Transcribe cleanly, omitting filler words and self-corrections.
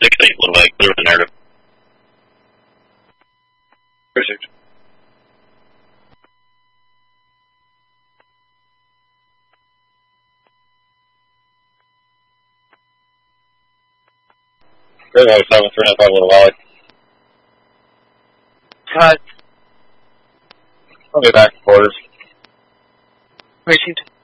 dictate a little bit, clear the narrative. Perfect. Great, I was talking for a little while. Cut. I'll be back in quarters. Received.